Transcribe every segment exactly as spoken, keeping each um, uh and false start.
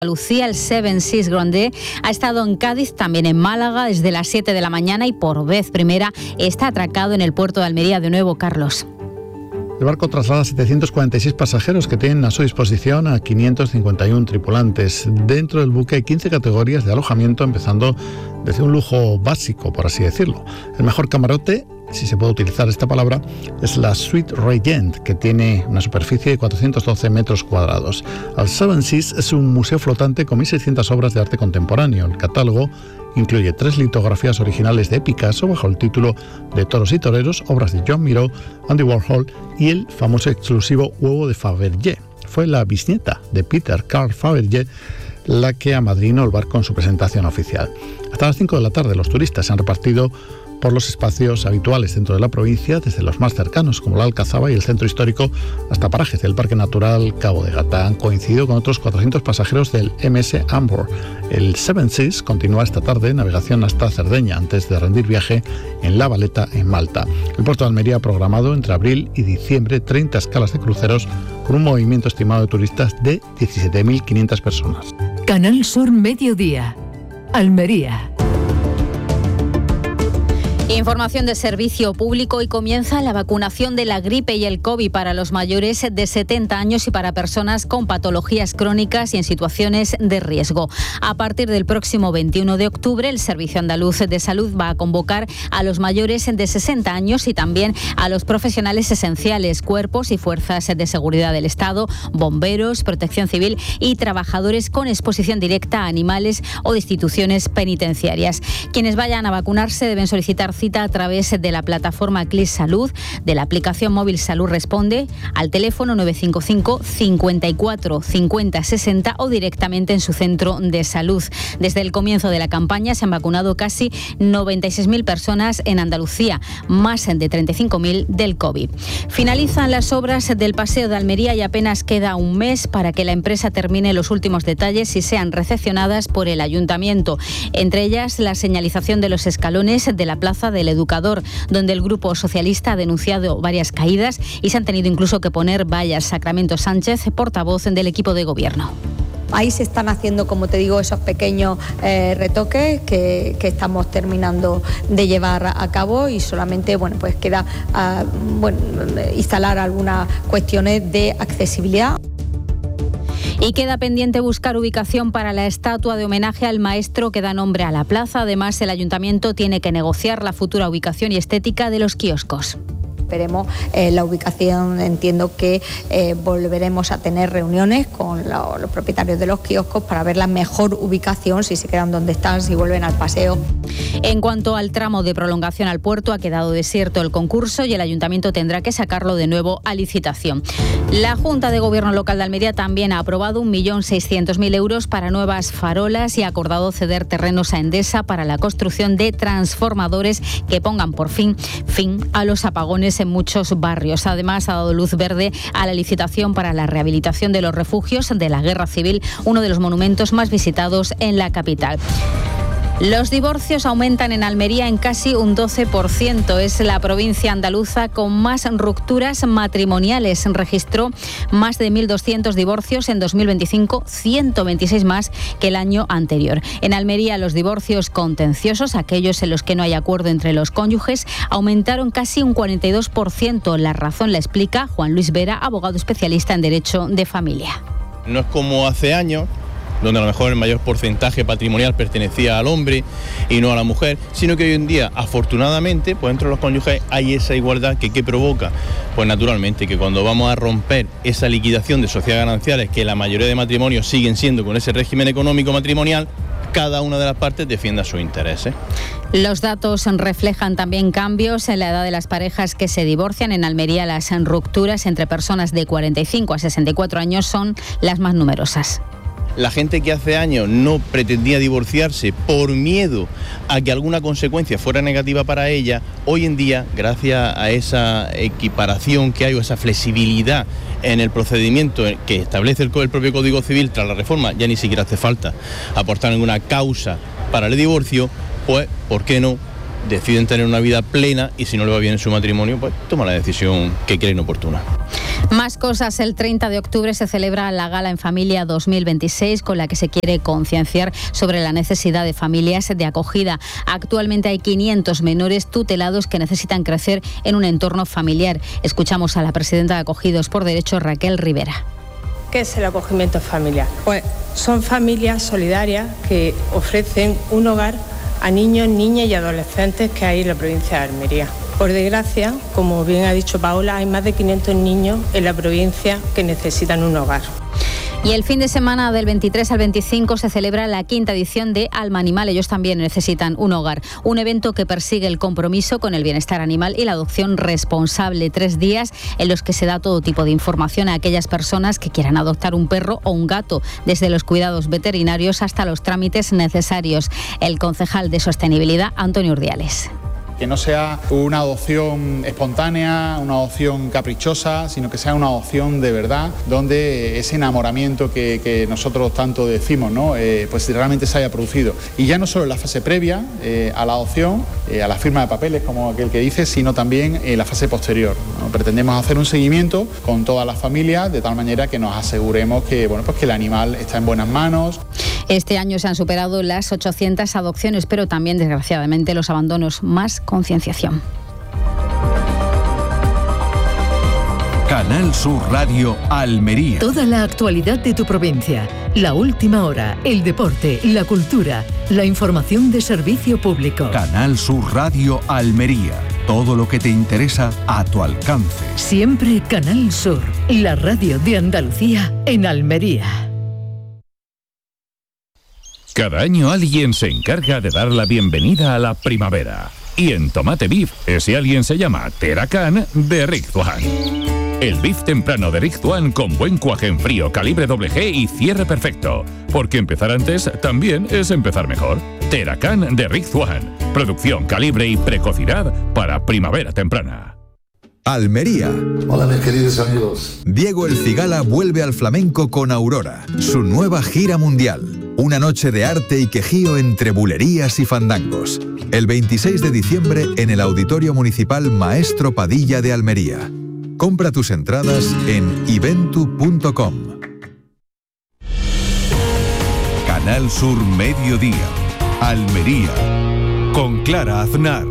Lucía, el Seven Seas Grande, ha estado en Cádiz, también en Málaga, desde las siete de la mañana y por vez primera está atracado en el puerto de Almería de nuevo, Carlos. El barco traslada setecientos cuarenta y seis pasajeros que tienen a su disposición a quinientos cincuenta y uno tripulantes. Dentro del buque hay quince categorías de alojamiento, empezando desde un lujo básico, por así decirlo. El mejor camarote, si se puede utilizar esta palabra, es la Suite Regent, que tiene una superficie de cuatrocientos doce metros cuadrados. El Seven Seas es un museo flotante con mil seiscientas obras de arte contemporáneo. El catálogo incluye tres litografías originales de Picasso bajo el título de Toros y Toreros, obras de John Miró, Andy Warhol y el famoso exclusivo huevo de Fabergé. Fue la bisnieta de Peter Carl Fabergé la que amadrinó el barco en su presentación oficial. Hasta las cinco de la tarde los turistas se han repartido por los espacios habituales dentro de la provincia, desde los más cercanos como la Alcazaba y el centro histórico hasta parajes del Parque Natural Cabo de Gata. Han coincidido con otros cuatrocientos pasajeros del M S Amber. El Seven Seas continúa esta tarde navegación hasta Cerdeña antes de rendir viaje en La Valeta, en Malta. El puerto de Almería ha programado entre abril y diciembre treinta escalas de cruceros con un movimiento estimado de turistas de diecisiete mil quinientas personas. Canal Sur Mediodía, Almería. Información de servicio público y comienza la vacunación de la gripe y el COVID para los mayores de setenta años y para personas con patologías crónicas y en situaciones de riesgo. A partir del próximo veintiuno de octubre, el Servicio Andaluz de Salud va a convocar a los mayores de sesenta años y también a los profesionales esenciales, cuerpos y fuerzas de seguridad del Estado, bomberos, protección civil y trabajadores con exposición directa a animales o de instituciones penitenciarias. Quienes vayan a vacunarse deben solicitar cita a través de la plataforma Clis Salud, de la aplicación móvil Salud Responde, al teléfono nueve cinco cinco, cincuenta y cuatro, cincuenta, sesenta o directamente en su centro de salud. Desde el comienzo de la campaña se han vacunado casi noventa y seis mil personas en Andalucía, más de treinta y cinco mil del COVID. Finalizan las obras del Paseo de Almería y apenas queda un mes para que la empresa termine los últimos detalles y sean recepcionadas por el Ayuntamiento. Entre ellas, la señalización de los escalones de la Plaza del Educador, donde el Grupo Socialista ha denunciado varias caídas y se han tenido incluso que poner vallas. Sacramento Sánchez, portavoz del equipo de gobierno. Ahí se están haciendo, como te digo, esos pequeños eh, retoques que, que estamos terminando de llevar a cabo y solamente, bueno, pues queda uh, bueno, instalar algunas cuestiones de accesibilidad. Y queda pendiente buscar ubicación para la estatua de homenaje al maestro que da nombre a la plaza. Además, el ayuntamiento tiene que negociar la futura ubicación y estética de los kioscos. Esperemos eh, la ubicación, entiendo que eh, volveremos a tener reuniones con lo, los propietarios de los kioscos para ver la mejor ubicación, si se quedan donde están, si vuelven al paseo. En cuanto al tramo de prolongación al puerto, ha quedado desierto el concurso y el ayuntamiento tendrá que sacarlo de nuevo a licitación. La Junta de Gobierno Local de Almería también ha aprobado un millón seiscientos mil euros para nuevas farolas y ha acordado ceder terrenos a Endesa para la construcción de transformadores que pongan por fin fin a los apagones en muchos barrios. Además, ha dado luz verde a la licitación para la rehabilitación de los refugios de la Guerra Civil, uno de los monumentos más visitados en la capital. Los divorcios aumentan en Almería en casi un doce por ciento. Es la provincia andaluza con más rupturas matrimoniales. Registró más de mil doscientos divorcios en dos mil veinticinco, ciento veintiséis más que el año anterior. En Almería, los divorcios contenciosos, aquellos en los que no hay acuerdo entre los cónyuges, aumentaron casi un cuarenta y dos por ciento. La razón la explica Juan Luis Vera, abogado especialista en Derecho de Familia. No es como hace años, donde a lo mejor el mayor porcentaje patrimonial pertenecía al hombre y no a la mujer, sino que hoy en día, afortunadamente, pues entre los cónyuges hay esa igualdad que ¿qué provoca? Pues naturalmente que cuando vamos a romper esa liquidación de sociedades gananciales, que la mayoría de matrimonios siguen siendo con ese régimen económico matrimonial, cada una de las partes defienda sus intereses. Los datos reflejan también cambios en la edad de las parejas que se divorcian. En Almería, las rupturas entre personas de cuarenta y cinco a sesenta y cuatro años son las más numerosas. La gente que hace años no pretendía divorciarse por miedo a que alguna consecuencia fuera negativa para ella, hoy en día, gracias a esa equiparación que hay o esa flexibilidad en el procedimiento que establece el, el propio Código Civil tras la reforma, ya ni siquiera hace falta aportar ninguna causa para el divorcio, pues, ¿por qué no? Deciden tener una vida plena y si no le va bien en su matrimonio, pues toma la decisión que creen oportuna. Más cosas. El treinta de octubre se celebra la Gala en Familia dos mil veintiséis, con la que se quiere concienciar sobre la necesidad de familias de acogida. Actualmente hay quinientos menores tutelados que necesitan crecer en un entorno familiar. Escuchamos a la presidenta de Acogidos por Derecho, Raquel Rivera. ¿Qué es el acogimiento familiar? Pues son familias solidarias que ofrecen un hogar a niños, niñas y adolescentes que hay en la provincia de Almería. Por desgracia, como bien ha dicho Paola, hay más de quinientos niños en la provincia que necesitan un hogar. Y el fin de semana del veintitrés al veinticinco se celebra la quinta edición de Alma Animal. Ellos también necesitan un hogar. Un evento que persigue el compromiso con el bienestar animal y la adopción responsable. Tres días en los que se da todo tipo de información a aquellas personas que quieran adoptar un perro o un gato, desde los cuidados veterinarios hasta los trámites necesarios. El concejal de Sostenibilidad, Antonio Urdiales. Que no sea una adopción espontánea, una adopción caprichosa, sino que sea una adopción de verdad, donde ese enamoramiento que, que nosotros tanto decimos, ¿no? Eh, pues realmente se haya producido. Y ya no solo en la fase previa eh, a la adopción, eh, a la firma de papeles, como aquel que dice, sino también en la fase posterior, ¿no? Pretendemos hacer un seguimiento con todas las familias, de tal manera que nos aseguremos que, bueno, pues que el animal está en buenas manos. Este año se han superado las ochocientas adopciones, pero también, desgraciadamente, los abandonos. Más concienciación. Canal Sur Radio Almería. Toda la actualidad de tu provincia, la última hora, el deporte, la cultura, la información de servicio público. Canal Sur Radio Almería. Todo lo que te interesa a tu alcance. Siempre Canal Sur, la radio de Andalucía en Almería. Cada año alguien se encarga de dar la bienvenida a la primavera. Y en Tomate Beef, ese alguien se llama Teracan de Rigtuan. El beef temprano de Rigtuan con buen cuaje en frío, calibre doble G y cierre perfecto. Porque empezar antes también es empezar mejor. Teracan de Rigtuan. Producción, calibre y precocidad para primavera temprana. Almería. Hola mis queridos amigos. Diego El Cigala vuelve al flamenco con Aurora, su nueva gira mundial. Una noche de arte y quejío entre bulerías y fandangos. El veintiséis de diciembre en el Auditorio Municipal Maestro Padilla de Almería. Compra tus entradas en iventu punto com. Canal Sur Mediodía. Almería. Con Clara Aznar.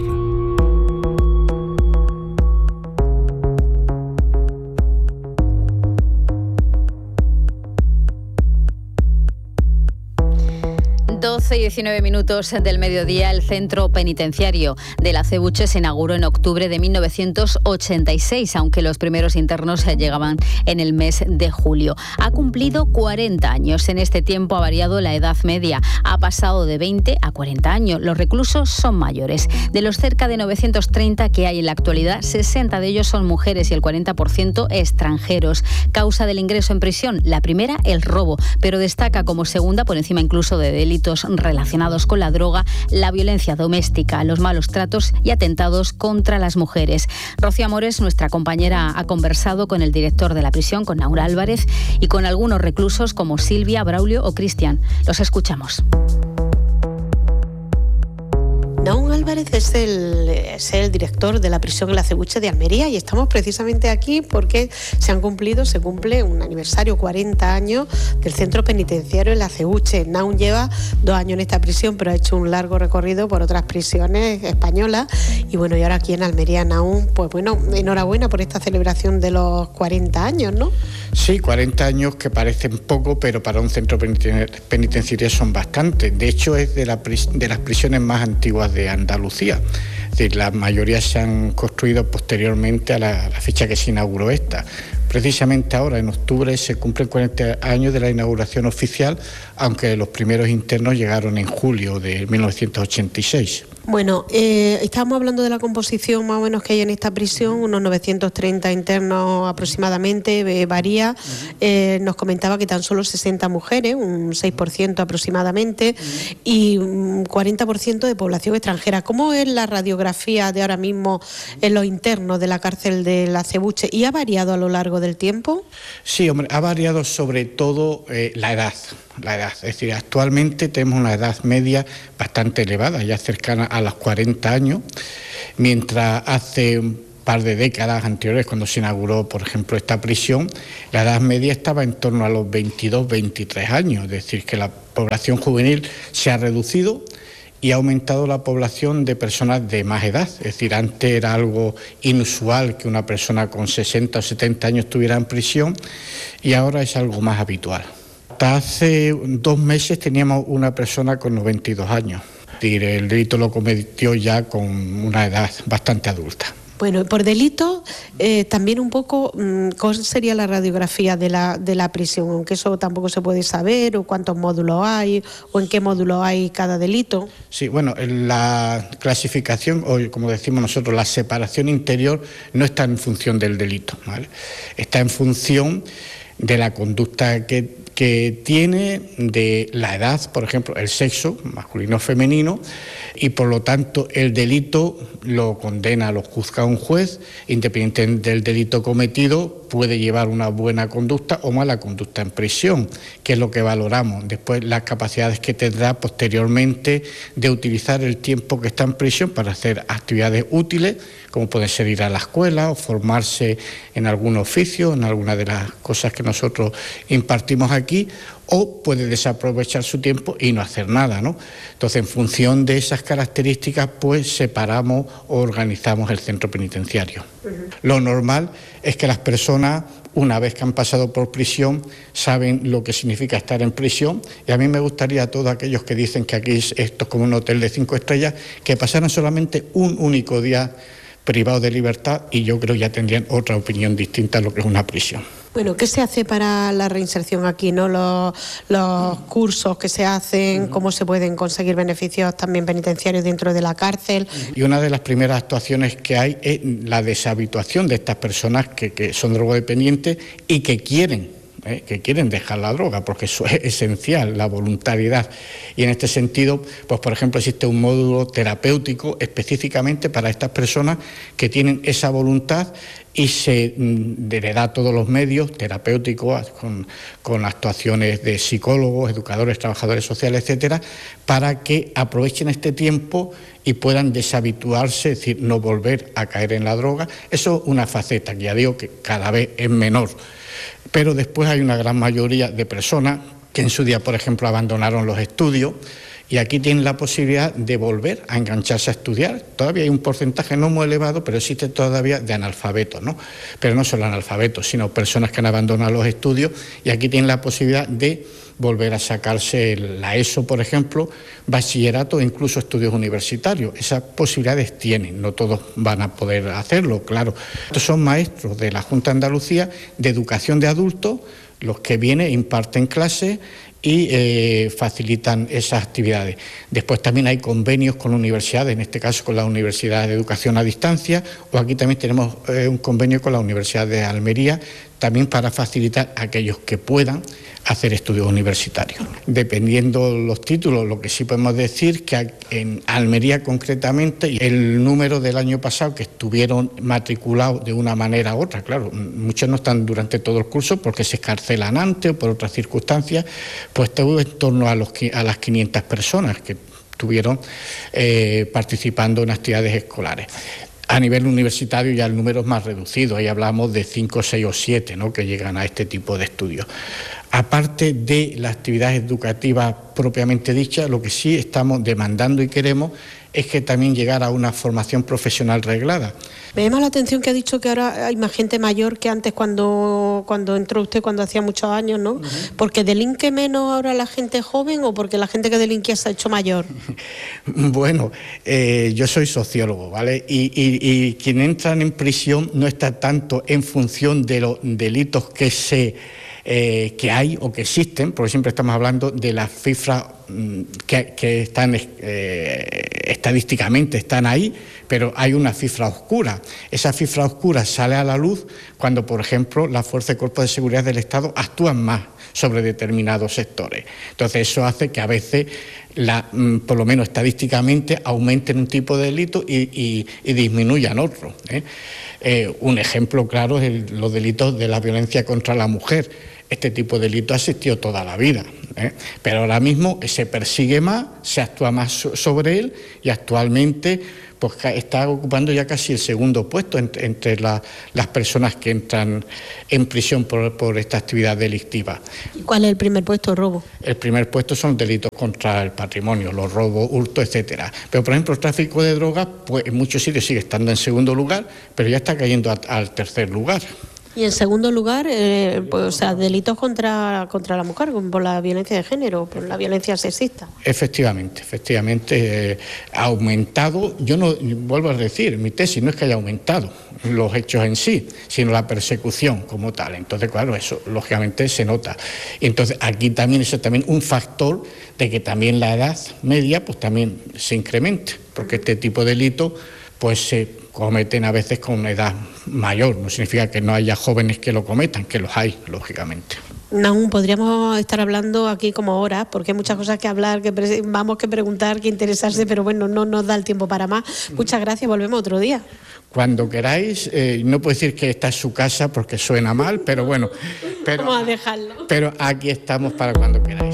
doce y diecinueve minutos del mediodía. El centro penitenciario de la Acebuche se inauguró en octubre de mil novecientos ochenta y seis, aunque los primeros internos llegaban en el mes de julio. Ha cumplido cuarenta años. En este tiempo ha variado la edad media. Ha pasado de veinte a cuarenta años. Los reclusos son mayores. De los cerca de novecientos treinta que hay en la actualidad, sesenta de ellos son mujeres y el cuarenta por ciento extranjeros. Causa del ingreso en prisión: la primera, el robo, pero destaca como segunda, por encima incluso de delitos relacionados con la droga, la violencia doméstica, los malos tratos y atentados contra las mujeres. Rocío Amores, nuestra compañera, ha conversado con el director de la prisión, con Naura Álvarez, y con algunos reclusos como Silvia, Braulio o Cristian. Los escuchamos. Naún Álvarez es el, es el director de la prisión La Acebuche de Almería y estamos precisamente aquí porque se han cumplido, se cumple un aniversario, cuarenta años del centro penitenciario La Acebuche. Naún lleva dos años en esta prisión, pero ha hecho un largo recorrido por otras prisiones españolas y bueno, y ahora aquí en Almería. Naún, pues bueno, enhorabuena por esta celebración de los cuarenta años, ¿no? Sí, cuarenta años que parecen poco, pero para un centro penitenciario son bastante. De hecho, es de, la, de las prisiones más antiguas de Andalucía. Es decir, la mayoría se han construido posteriormente a la, la fecha que se inauguró esta. Precisamente ahora, en octubre, se cumplen cuarenta años de la inauguración oficial, aunque los primeros internos llegaron en julio de mil novecientos ochenta y seis. Bueno, eh, estábamos hablando de la composición más o menos que hay en esta prisión, unos novecientos treinta internos aproximadamente, eh, varía. Eh, nos comentaba que tan solo sesenta mujeres, un seis por ciento aproximadamente, y un cuarenta por ciento de población extranjera. ¿Cómo es la radiografía de ahora mismo en los internos de la cárcel de La Acebuche? ¿Y ha variado a lo largo del tiempo? Sí, hombre, ha variado sobre todo eh, la edad. La edad, es decir, actualmente tenemos una edad media bastante elevada, ya cercana a los cuarenta años, mientras hace un par de décadas anteriores, cuando se inauguró, por ejemplo, esta prisión, la edad media estaba en torno a los veintidós, veintitrés años, es decir, que la población juvenil se ha reducido y ha aumentado la población de personas de más edad. Es decir, antes era algo inusual que una persona con sesenta o setenta años estuviera en prisión y ahora es algo más habitual. Hasta hace dos meses teníamos una persona con noventa y dos años. Es decir, el delito lo cometió ya con una edad bastante adulta. Bueno, por delito, eh, también un poco, ¿cuál sería la radiografía de la, de la prisión? Aunque eso tampoco se puede saber, o cuántos módulos hay, o en qué módulo hay cada delito. Sí, bueno, la clasificación, o como decimos nosotros, la separación interior no está en función del delito, ¿vale? Está en función de la conducta que, que tiene, de la edad, por ejemplo, el sexo, masculino o femenino, y por lo tanto el delito lo condena, lo juzga un juez, independientemente del delito cometido, puede llevar una buena conducta o mala conducta en prisión, que es lo que valoramos. Después, las capacidades que tendrá posteriormente de utilizar el tiempo que está en prisión para hacer actividades útiles, como puede ser ir a la escuela o formarse en algún oficio, en alguna de las cosas que nosotros impartimos aquí, o puede desaprovechar su tiempo y no hacer nada, ¿no? Entonces, en función de esas características, pues separamos o organizamos el centro penitenciario. Uh-huh. Lo normal es que las personas, una vez que han pasado por prisión, saben lo que significa estar en prisión, y a mí me gustaría a todos aquellos que dicen que aquí esto es como un hotel de cinco estrellas, que pasaran solamente un único día privado de libertad, y yo creo que ya tendrían otra opinión distinta a lo que es una prisión. Bueno, ¿qué se hace para la reinserción aquí, no? Los, los cursos que se hacen, cómo se pueden conseguir beneficios también penitenciarios dentro de la cárcel. Y una de las primeras actuaciones que hay es la deshabituación de estas personas que, que son drogodependientes y que quieren ¿Eh? que quieren dejar la droga, porque eso es esencial, la voluntariedad. Y en este sentido, pues por ejemplo, existe un módulo terapéutico específicamente para estas personas que tienen esa voluntad y se le da todos los medios terapéuticos con, con actuaciones de psicólogos, educadores, trabajadores sociales, etcétera, para que aprovechen este tiempo y puedan deshabituarse, es decir, no volver a caer en la droga. Eso es una faceta que ya digo que cada vez es menor. Pero después hay una gran mayoría de personas que en su día, por ejemplo, abandonaron los estudios y aquí tienen la posibilidad de volver a engancharse a estudiar. Todavía hay un porcentaje no muy elevado, pero existe todavía de analfabetos, ¿no? Pero no solo analfabetos, sino personas que han abandonado los estudios y aquí tienen la posibilidad de volver a sacarse la ESO, por ejemplo, bachillerato e incluso estudios universitarios. Esas posibilidades tienen, no todos van a poder hacerlo, claro. Estos son maestros de la Junta de Andalucía de Educación de Adultos, los que vienen e imparten clases y eh, facilitan esas actividades. Después también hay convenios con universidades, en este caso con la Universidad de Educación a Distancia, o aquí también tenemos eh, un convenio con la Universidad de Almería, también para facilitar a aquellos que puedan hacer estudios universitarios. Dependiendo los títulos, lo que sí podemos decir que en Almería concretamente, el número del año pasado que estuvieron matriculados de una manera u otra, claro, muchos no están durante todo el curso porque se escarcelan antes o por otras circunstancias, pues estuvo en torno a, los, a las quinientas personas que estuvieron eh, participando en actividades escolares. A nivel universitario ya el número es más reducido, ahí hablamos de cinco, seis o siete, ¿no?, que llegan a este tipo de estudios. Aparte de las actividades educativas propiamente dichas, lo que sí estamos demandando y queremos es que también llegar a una formación profesional reglada. Me llama la atención que ha dicho que ahora hay más gente mayor que antes cuando, cuando entró usted, cuando hacía muchos años, ¿no? Uh-huh. ¿Porque delinque menos ahora la gente joven o porque la gente que delinquía se ha hecho mayor? Bueno, eh, yo soy sociólogo, ¿vale? Y, y, y quien entran en prisión no está tanto en función de los delitos que se... Eh, que hay o que existen, porque siempre estamos hablando de las cifras mm, que, que están eh, estadísticamente están ahí, pero hay una cifra oscura. Esa cifra oscura sale a la luz cuando, por ejemplo, las fuerzas y cuerpos de seguridad del Estado actúan más sobre determinados sectores. Entonces eso hace que a veces, la, mm, por lo menos estadísticamente, aumenten un tipo de delito y, y, y disminuyan otro, ¿eh? Eh, un ejemplo claro es el, los delitos de la violencia contra la mujer. este tipo de delito ha existido toda la vida, ¿eh? Pero ahora mismo se persigue más, se actúa más sobre él y actualmente pues está ocupando ya casi el segundo puesto entre, entre la, las personas que entran en prisión por, por esta actividad delictiva. ¿Cuál es el primer puesto? ¿Robo? El primer puesto son delitos contra el patrimonio, los robos, hurtos, etcétera. Pero, por ejemplo, el tráfico de drogas, pues en muchos sitios sigue estando en segundo lugar, pero ya está cayendo a, al tercer lugar. Y en segundo lugar, eh, pues, o sea, delitos contra, contra la mujer, por la violencia de género, por la violencia sexista. Efectivamente, efectivamente eh, ha aumentado. Yo no vuelvo a decir, mi tesis no es que haya aumentado los hechos en sí, sino la persecución como tal. Entonces, claro, eso lógicamente se nota. Y entonces aquí también eso es también un factor de que también la edad media pues también se incremente, porque este tipo de delitos pues se cometen a veces con una edad mayor. No significa que no haya jóvenes que lo cometan, que los hay, lógicamente. No, podríamos estar hablando aquí como horas, porque hay muchas cosas que hablar, que pre- vamos que preguntar, que interesarse, pero bueno, no nos da el tiempo para más. Muchas gracias, volvemos otro día. Cuando queráis, eh, no puedo decir que esta es su casa porque suena mal, pero bueno, pero, vamos a dejarlo. Pero aquí estamos para cuando queráis.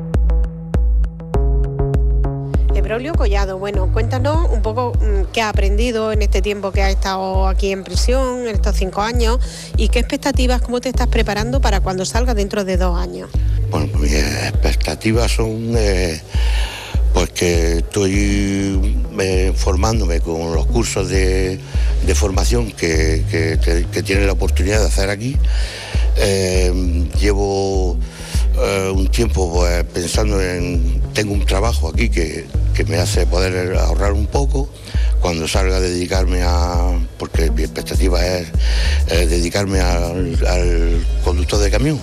Braulio Collado, bueno, cuéntanos un poco qué ha aprendido en este tiempo que ha estado aquí en prisión, en estos cinco años, y qué expectativas, cómo te estás preparando para cuando salgas dentro de dos años. Bueno, mis expectativas son eh, pues que estoy eh, formándome con los cursos de, de formación que, que, que tiene la oportunidad de hacer aquí. Eh, llevo eh, un tiempo pues, pensando en... Tengo un trabajo aquí que, que me hace poder ahorrar un poco. Cuando salga a dedicarme a... Porque mi expectativa es eh, dedicarme al, al conductor de camión.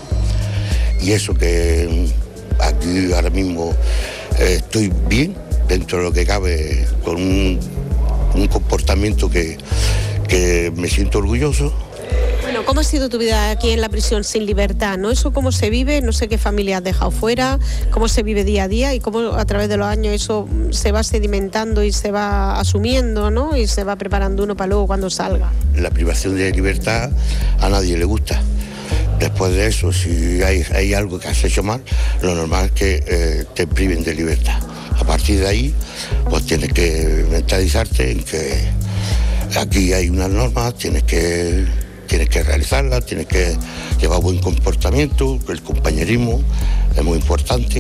Y eso que aquí ahora mismo eh, estoy bien, dentro de lo que cabe, con un, un comportamiento que, que me siento orgulloso. Bueno, ¿cómo ha sido tu vida aquí en la prisión sin libertad? ¿No? ¿Eso cómo se vive? No sé qué familia has dejado fuera, cómo se vive día a día y cómo a través de los años eso se va sedimentando y se va asumiendo, ¿no? Y se va preparando uno para luego cuando salga. La privación de libertad a nadie le gusta. Después de eso, si hay, hay algo que has hecho mal, lo normal es que eh, te priven de libertad. A partir de ahí, pues tienes que mentalizarte en que aquí hay unas normas, tienes que... Tienes que realizarla, tienes que llevar buen comportamiento, el compañerismo es muy importante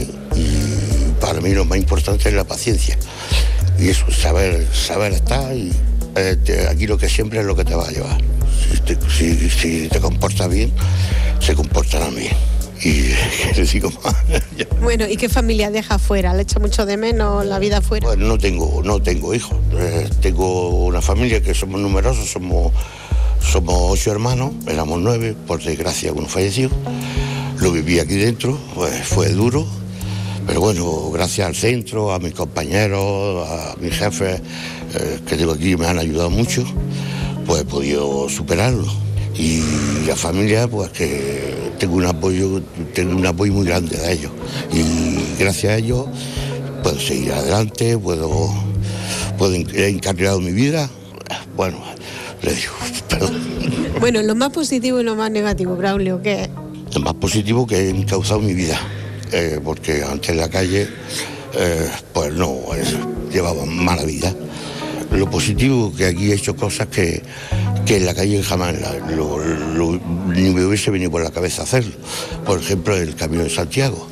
y para mí lo más importante es la paciencia. Y eso, saber, saber estar y eh, te, aquí lo que siempre es lo que te va a llevar. Si te, si, si te comportas bien, se comportarán bien. Y ¿qué les digo más? Bueno, ¿y qué familia deja fuera? ¿Le echa mucho de menos la vida fuera? Pues no tengo, no tengo hijos. Eh, tengo una familia que somos numerosos, somos... Somos ocho hermanos, éramos nueve, por desgracia uno falleció. Lo viví aquí dentro, pues fue duro, pero bueno, gracias al centro, a mis compañeros, a mis jefes eh, que tengo aquí me han ayudado mucho, pues he podido superarlo. Y la familia, pues que tengo un apoyo, tengo un apoyo muy grande de ellos. Y gracias a ellos puedo seguir adelante, puedo, puedo he encarrilado mi vida. Bueno, le digo, perdón. Bueno, lo más positivo y lo más negativo, Braulio, ¿qué es? Lo más positivo que he encauzado mi vida, eh, porque antes en la calle, eh, pues no, es, llevaba mala vida. Lo positivo que aquí he hecho cosas que, que en la calle jamás lo, lo, ni me hubiese venido por la cabeza hacerlo. Por ejemplo, el Camino de Santiago,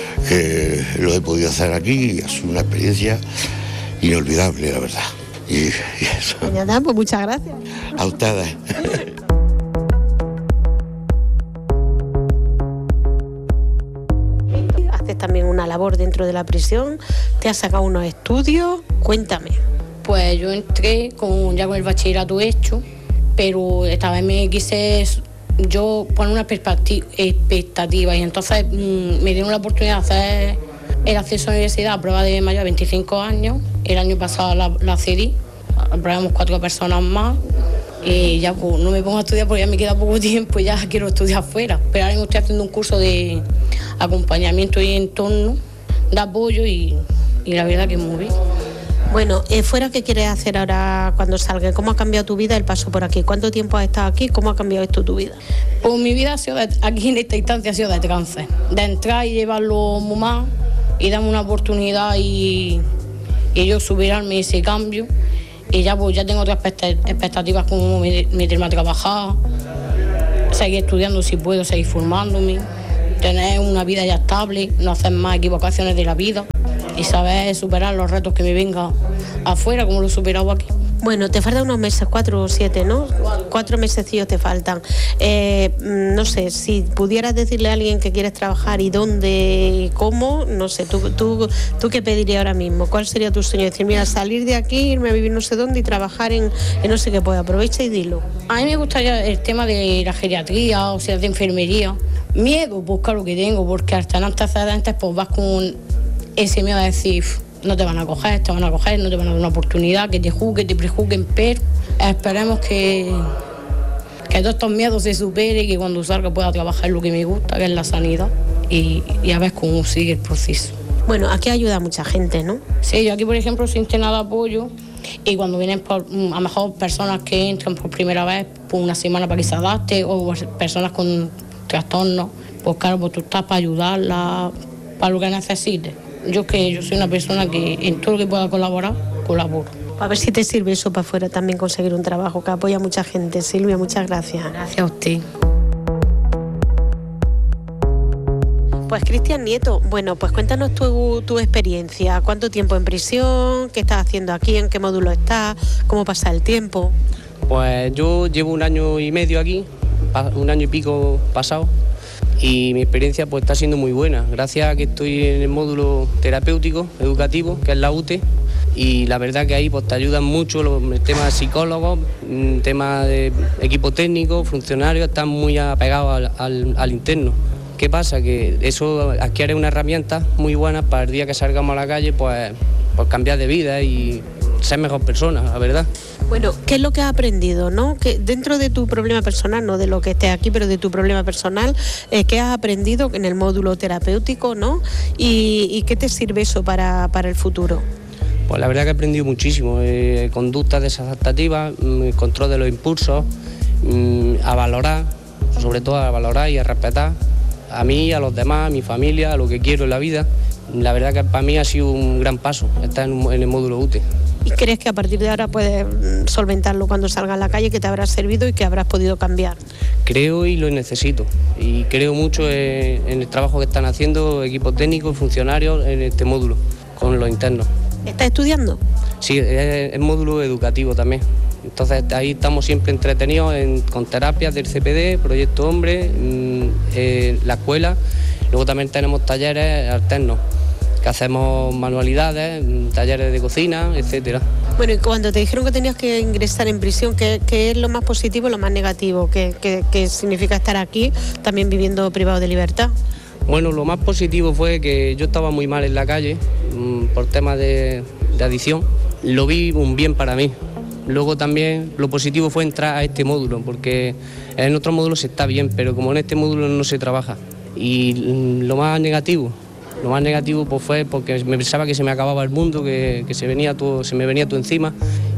que lo he podido hacer aquí y ha sido una experiencia inolvidable, la verdad. Y, y eso. Nada, pues muchas gracias. A ustedes. Haces también una labor dentro de la prisión, te has sacado unos estudios, cuéntame. Pues yo entré con, ya con el bachillerato hecho, pero esta vez me quise yo poner una expectativa y entonces mmm, me dieron la oportunidad de hacer el acceso a la universidad a prueba de mayor de veinticinco años. El año pasado la, la cedí, aprobamos cuatro personas más y ya pues, no me pongo a estudiar porque ya me queda poco tiempo y ya quiero estudiar afuera. Pero ahora mismo estoy haciendo un curso de acompañamiento y entorno, de apoyo y, y la verdad que muy bien. Bueno, eh, fuera, ¿qué quieres hacer ahora cuando salga? ¿Cómo ha cambiado tu vida el paso por aquí? ¿Cuánto tiempo has estado aquí? ¿Cómo ha cambiado esto tu vida? Pues mi vida ha sido de, aquí en esta instancia ha sido de trance, de entrar y llevarlo muy mal y darme una oportunidad y, y yo subirme ese cambio y ya pues ya tengo otras expectativas como meterme a trabajar, seguir estudiando si puedo, seguir formándome, tener una vida ya estable, no hacer más equivocaciones de la vida y saber superar los retos que me vengan afuera como lo he superado aquí. Bueno, te faltan unos meses, cuatro o siete, ¿no? Cuatro, cuatro mesecillos te faltan. Eh, no sé, si pudieras decirle a alguien que quieres trabajar y dónde y cómo, no sé, ¿tú, tú, tú qué pedirías ahora mismo? ¿Cuál sería tu sueño? Decir, mira, salir de aquí, irme a vivir no sé dónde y trabajar en, en no sé qué, pues aprovecha y dilo. A mí me gustaría el tema de la geriatría, o sea, de enfermería. Miedo, pues claro que tengo, porque hasta en antecedentes pues vas con ese miedo a decir, no te van a coger, te van a coger, no te van a dar una oportunidad, que te juzguen, te prejuzguen, pero esperemos que, que todos estos miedos se superen y que cuando salga pueda trabajar lo que me gusta, que es la sanidad, y, y a ver cómo sigue el proceso. Bueno, aquí ayuda a mucha gente, ¿no? Sí, yo aquí, por ejemplo, sin tener nada de apoyo, y cuando vienen por, a lo mejor personas que entran por primera vez por una semana para que se adapte, o personas con trastornos, pues claro, pues tú estás para ayudarla, para lo que necesites. Yo que yo soy una persona que en todo lo que pueda colaborar, colaboro. A ver si te sirve eso para afuera también conseguir un trabajo, que apoya a mucha gente. Silvia, muchas gracias. Gracias a usted. Pues Cristian Nieto, bueno, pues cuéntanos tu, tu experiencia. ¿Cuánto tiempo en prisión? ¿Qué estás haciendo aquí? ¿En qué módulo estás? ¿Cómo pasa el tiempo? Pues yo llevo un año y medio aquí, un año y pico pasado. Y mi experiencia pues está siendo muy buena, gracias a que estoy en el módulo terapéutico, educativo, que es la U T E, y la verdad que ahí pues te ayudan mucho los temas de psicólogos, temas de equipo técnico, funcionarios, están muy apegados al, al, al interno. ¿Qué pasa? Que eso adquiere una herramienta muy buena para el día que salgamos a la calle, pues, pues cambiar de vida y ser mejor persona, la verdad. Bueno, ¿qué es lo que has aprendido, no? Que dentro de tu problema personal, no de lo que estés aquí, pero de tu problema personal, eh, ¿qué has aprendido en el módulo terapéutico, no? ¿Y, y qué te sirve eso para, para el futuro? Pues la verdad que he aprendido muchísimo, eh, conductas desadaptativas, eh, control de los impulsos, eh, a valorar, sobre todo a valorar y a respetar a mí, a los demás, a mi familia, a lo que quiero en la vida. La verdad que para mí ha sido un gran paso estar en, en el módulo U T E. ¿Y crees que a partir de ahora puedes solventarlo cuando salgas a la calle, que te habrá servido y que habrás podido cambiar? Creo y lo necesito. Y creo mucho en, en el trabajo que están haciendo equipos técnicos, funcionarios en este módulo, con los internos. ¿Estás estudiando? Sí, es, es módulo educativo también. Entonces ahí estamos siempre entretenidos en, con terapias del C P D, Proyecto Hombre, mmm, eh, la escuela. Luego también tenemos talleres alternos, que hacemos manualidades, talleres de cocina, etcétera. Bueno, y cuando te dijeron que tenías que ingresar en prisión, ¿qué, qué es lo más positivo y lo más negativo? ¿Qué, qué, qué significa estar aquí, también viviendo privado de libertad? Bueno, lo más positivo fue que yo estaba muy mal en la calle, mmm, por temas de, de adicción. Lo vi un bien para mí. Luego también lo positivo fue entrar a este módulo, porque en otros módulos se está bien, pero como en este módulo no se trabaja. Y mmm, lo más negativo... Lo más negativo pues fue porque me pensaba que se me acababa el mundo, que, que se, venía todo, se me venía todo encima,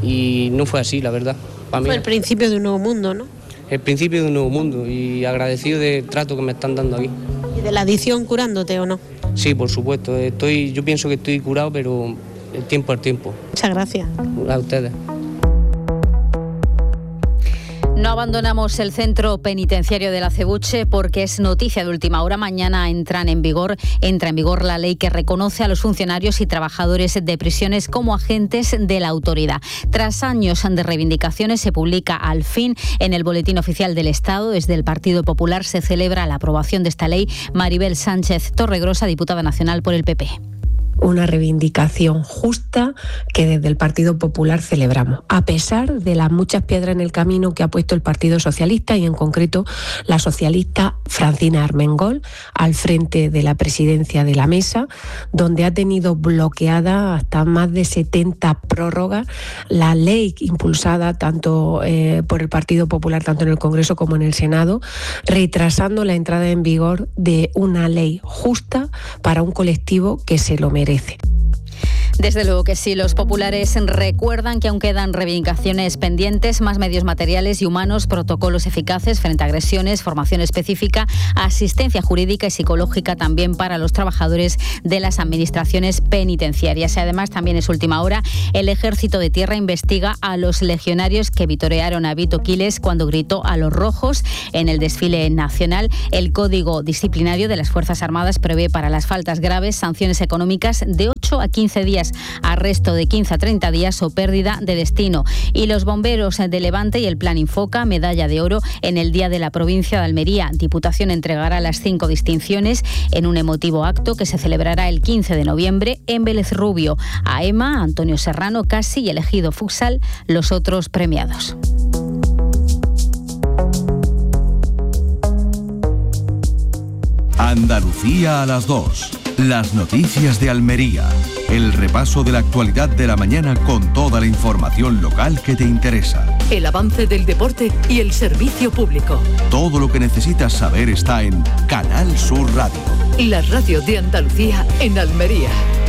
y no fue así, la verdad. Para mí, fue el principio de un nuevo mundo, ¿no? El principio de un nuevo mundo, y agradecido del trato que me están dando aquí. ¿Y de la adicción curándote o no? Sí, por supuesto. Estoy, yo pienso que estoy curado, pero el tiempo al tiempo. Muchas gracias. A ustedes. No abandonamos el centro penitenciario de la Acebuche porque es noticia de última hora. Mañana entran en vigor, entra en vigor la ley que reconoce a los funcionarios y trabajadores de prisiones como agentes de la autoridad. Tras años de reivindicaciones, se publica al fin en el Boletín Oficial del Estado. Desde el Partido Popular se celebra la aprobación de esta ley. Maribel Sánchez Torregrosa, diputada nacional por el P P. Una reivindicación justa que desde el Partido Popular celebramos, a pesar de las muchas piedras en el camino que ha puesto el Partido Socialista y en concreto la socialista Francina Armengol al frente de la presidencia de la mesa, donde ha tenido bloqueada hasta más de setenta prórrogas la ley impulsada tanto eh, por el Partido Popular, tanto en el Congreso como en el Senado, retrasando la entrada en vigor de una ley justa para un colectivo que se lo merece. Desde luego que sí, los populares recuerdan que aún quedan reivindicaciones pendientes, más medios materiales y humanos, protocolos eficaces frente a agresiones, formación específica, asistencia jurídica y psicológica también para los trabajadores de las administraciones penitenciarias. Y además, también es última hora, el Ejército de Tierra investiga a los legionarios que vitorearon a Vito Quiles cuando gritó a los rojos en el desfile nacional. El Código Disciplinario de las Fuerzas Armadas prevé para las faltas graves sanciones económicas de ocho a quince días, arresto de quince a treinta días o pérdida de destino. Y los bomberos de Levante y el Plan Infoca, medalla de oro en el Día de la Provincia de Almería. Diputación entregará las cinco distinciones en un emotivo acto que se celebrará el quince de noviembre en Vélez Rubio. A Ema, Antonio Serrano, Casi y el Ejido Futsal, los otros premiados. Andalucía a las dos. Las noticias de Almería. El repaso de la actualidad de la mañana con toda la información local que te interesa. El avance del deporte y el servicio público. Todo lo que necesitas saber está en Canal Sur Radio. La radio de Andalucía en Almería.